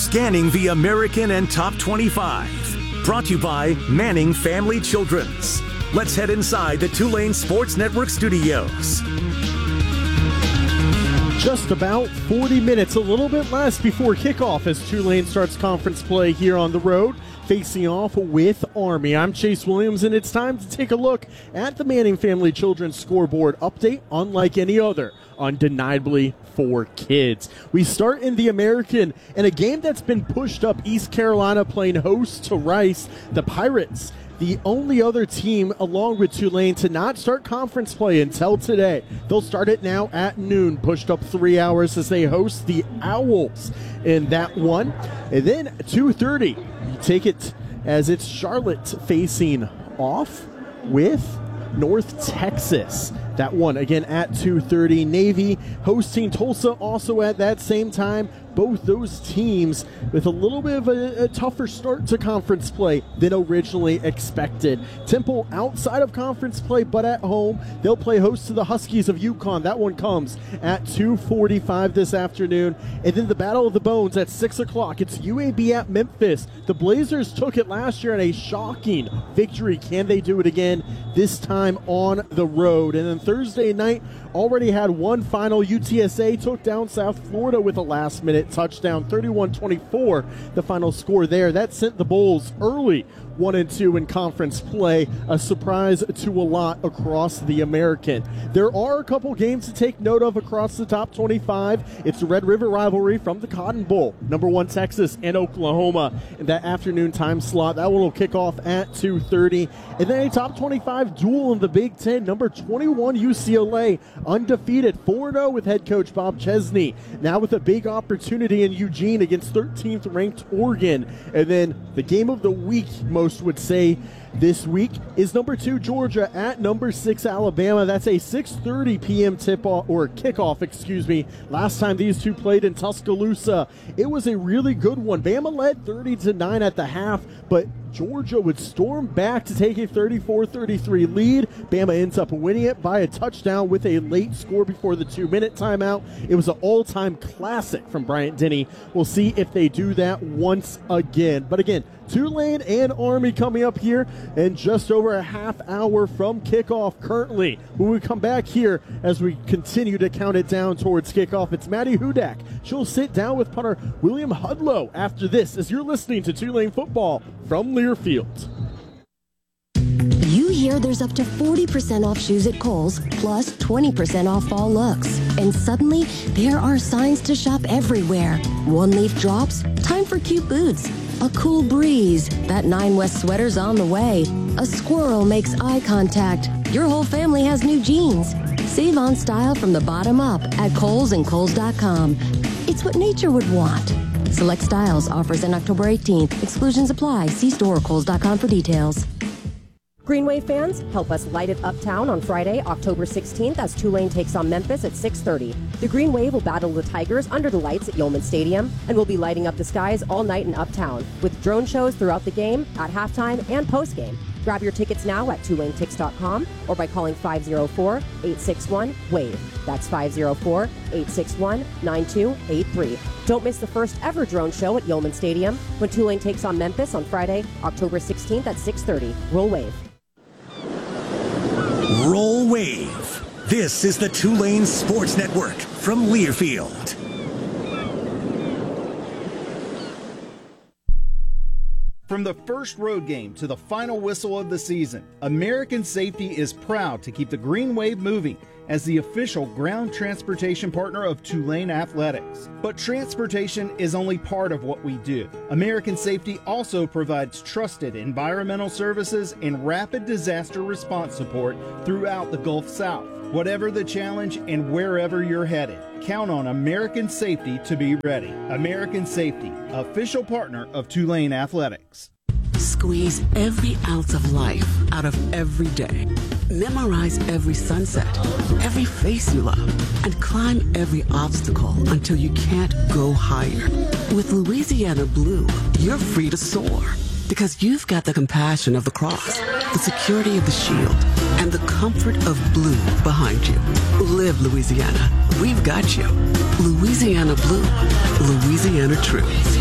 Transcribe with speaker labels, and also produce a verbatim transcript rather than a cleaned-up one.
Speaker 1: Scanning the American and Top twenty-five. Brought to you by Manning Family Children's. Let's head inside the Tulane Sports Network studios.
Speaker 2: Just about forty minutes, a little bit less before kickoff as Tulane starts conference play here on the road, facing off with Army. I'm Chase Williams, and it's time to take a look at the Manning Family Children's scoreboard update, unlike any other, undeniably for kids. We start in the American, in a game that's been pushed up. East Carolina playing host to Rice. The Pirates, the only other team along with Tulane to not start conference play until today. They'll start it now at noon, pushed up three hours as they host the Owls in that one. And then two thirty, you take it as it's Charlotte facing off with North Texas. That one again at two thirty. Navy hosting Tulsa also at that same time. Both those teams with a little bit of a, a tougher start to conference play than originally expected. Temple outside of conference play, but at home. They'll play host to the Huskies of UConn. That one comes at two forty-five this afternoon. And then the Battle of the Bones at six o'clock. It's U A B at Memphis. The Blazers took it last year in a shocking victory. Can they do it again? This time on the road. And then Thursday night already had one final. U T S A took down South Florida with a last-minute touchdown, thirty-one twenty-four, the final score there. That sent the Bulls early one and two in conference play, a surprise to a lot across the American. There are a couple games to take note of across the top twenty-five. It's the Red River rivalry from the Cotton Bowl, number one Texas and Oklahoma in that afternoon time slot. That one will kick off at two thirty. And then a top twenty-five duel in the Big Ten, number twenty-one U C L A, undefeated, four and oh with head coach Bob Chesney, now with a big opportunity in Eugene against thirteenth ranked Oregon. And then the game of the week, most would say this week, is number two Georgia at number six Alabama. That's a six thirty p.m. tip-off, or kickoff, excuse me. Last time these two played in Tuscaloosa, it was a really good one. Bama led thirty to nine at the half, but Georgia would storm back to take a thirty-four thirty-three lead. Bama ends up winning it by a touchdown with a late score before the two-minute timeout. It was an all-time classic from Bryant Denny. We'll see if they do that once again. But again, Tulane and Army coming up here in just over a half hour from kickoff currently. When we come back here as we continue to count it down towards kickoff, it's Maddie Hudak. She'll sit down with punter William Hudlow after this as you're listening to Tulane football from Learfield.
Speaker 3: You hear there's up to forty percent off shoes at Kohl's, plus twenty percent off fall looks. And suddenly, there are signs to shop everywhere. One-leaf drops, time for cute boots. A cool breeze, that Nine West sweater's on the way. A squirrel makes eye contact. Your whole family has new jeans. Save on style from the bottom up at Kohl's and Kohl's dot com. It's what nature would want. Select styles, offers in October eighteenth. Exclusions apply. See store or Kohl's dot com for details.
Speaker 4: Green Wave fans, help us light it uptown on Friday, October sixteenth, as Tulane takes on Memphis at six thirty. The Green Wave will battle the Tigers under the lights at Yeoman Stadium and will be lighting up the skies all night in Uptown, with drone shows throughout the game, at halftime, and postgame. Grab your tickets now at Tulane Tix dot com or by calling five oh four, eight six one, WAVE. That's five oh four, eight six one, nine two eight three. Don't miss the first ever drone show at Yeoman Stadium when Tulane takes on Memphis on Friday, October sixteenth at six thirty. Roll Wave.
Speaker 1: Roll Wave. This is the Tulane Sports Network from Learfield.
Speaker 5: From the first road game to the final whistle of the season, American Safety is proud to keep the Green Wave moving as the official ground transportation partner of Tulane Athletics. But transportation is only part of what we do. American Safety also provides trusted environmental services and rapid disaster response support throughout the Gulf South. Whatever the challenge and wherever you're headed, count on American Safety to be ready. American Safety, official partner of Tulane Athletics.
Speaker 6: Squeeze every ounce of life out of every day. Memorize every sunset, every face you love, and climb every obstacle until you can't go higher. With Louisiana Blue, you're free to soar because you've got the compassion of the cross, the security of the shield, and the comfort of blue behind you. Live Louisiana. We've got you. Louisiana Blue. Louisiana True.